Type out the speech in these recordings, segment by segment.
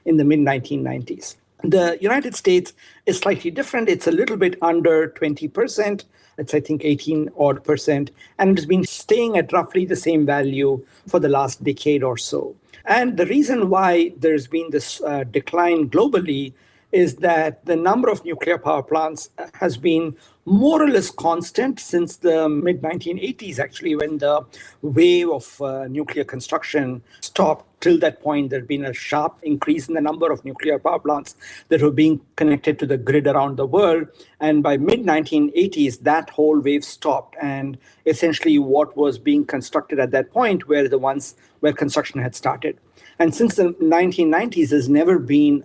in the mid-1990s. The United States is slightly different. It's a little bit under 20%. It's, I think, 18 odd percent. And it's been staying at roughly the same value for the last decade or so. And the reason why there's been this decline globally is that the number of nuclear power plants has been more or less constant since the mid-1980s, actually, when the wave of nuclear construction stopped. Till that point, there had been a sharp increase in the number of nuclear power plants that were being connected to the grid around the world. And by mid-1980s, that whole wave stopped. And essentially what was being constructed at that point were the ones where construction had started. And since the 1990s, there's never been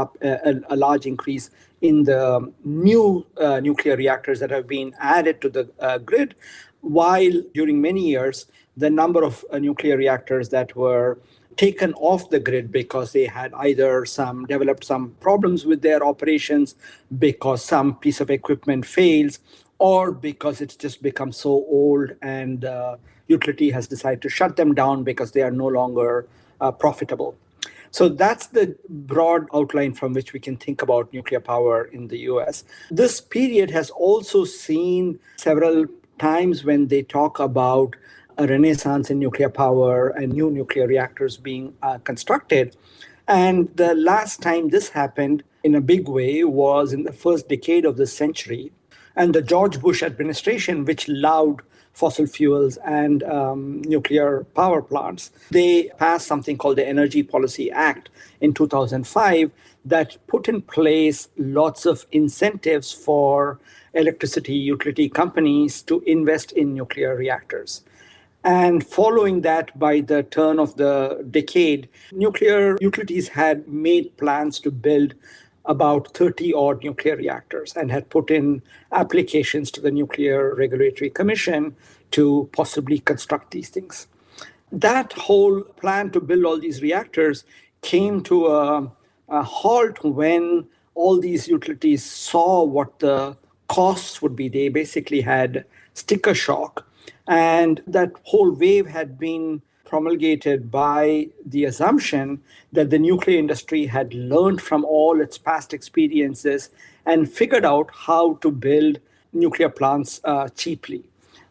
a large increase in the new nuclear reactors that have been added to the grid, while during many years, the number of nuclear reactors that were taken off the grid because they had either developed some problems with their operations, because some piece of equipment fails, or because it's just become so old and utility has decided to shut them down because they are no longer profitable. So that's the broad outline from which we can think about nuclear power in the US. This period has also seen several times when they talk about a renaissance in nuclear power and new nuclear reactors being constructed. And the last time this happened in a big way was in the first decade of the century. And the George Bush administration, which allowed fossil fuels and nuclear power plants, they passed something called the Energy Policy Act in 2005 that put in place lots of incentives for electricity utility companies to invest in nuclear reactors. And following that, by the turn of the decade, nuclear utilities had made plans to build about 30 odd nuclear reactors and had put in applications to the Nuclear Regulatory Commission to possibly construct these things. That whole plan to build all these reactors came to a halt when all these utilities saw what the costs would be. They basically had sticker shock. And that whole wave had been promulgated by the assumption that the nuclear industry had learned from all its past experiences and figured out how to build nuclear plants cheaply.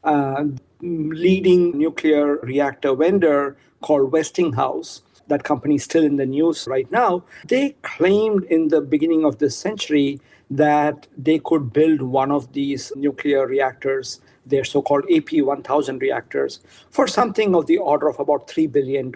Leading nuclear reactor vendor called Westinghouse, that company is still in the news right now, they claimed in the beginning of this century that they could build one of these nuclear reactors, their so-called AP1000 reactors, for something of the order of about $3 billion.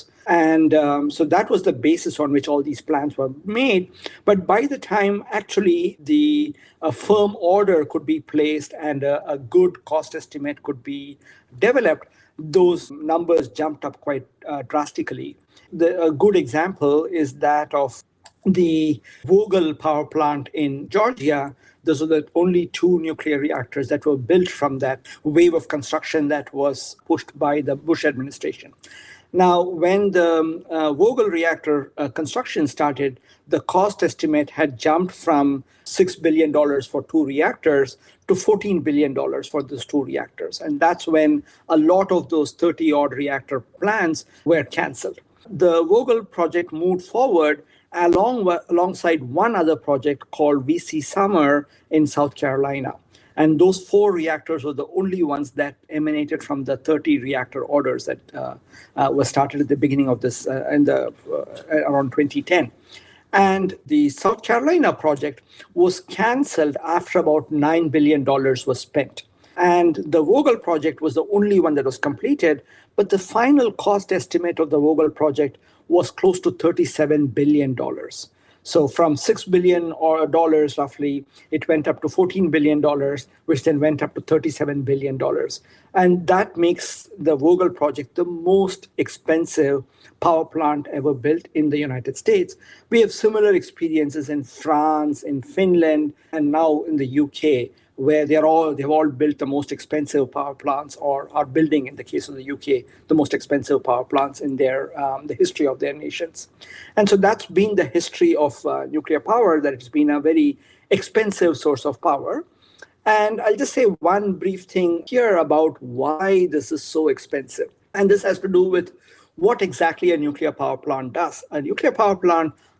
And so that was the basis on which all these plans were made. But by the time actually a firm order could be placed and a good cost estimate could be developed, those numbers jumped up quite drastically. A good example is that of the Vogtle power plant in Georgia. Those are the only two nuclear reactors that were built from that wave of construction that was pushed by the Bush administration. Now, when the Vogtle reactor construction started, the cost estimate had jumped from $6 billion for two reactors to $14 billion for those two reactors. And that's when a lot of those 30-odd reactor plans were canceled. The Vogtle project moved forward alongside one other project called VC Summer in South Carolina. And those four reactors were the only ones that emanated from the 30 reactor orders that were started at the beginning of this, around 2010. And the South Carolina project was canceled after about $9 billion was spent. And the Vogtle project was the only one that was completed, but the final cost estimate of the Vogtle project was close to $37 billion. So from $6 billion roughly, it went up to $14 billion, which then went up to $37 billion. And that makes the Vogtle project the most expensive power plant ever built in the United States. We have similar experiences in France, in Finland, and now in the UK, where they've all built the most expensive power plants, or are building, in the case of the UK, the most expensive power plants in the history of their nations. And so that's been the history of nuclear power, that it's been a very expensive source of power. And I'll just say one brief thing here about why this is so expensive. And this has to do with what exactly a nuclear power plant does. A nuclear power plant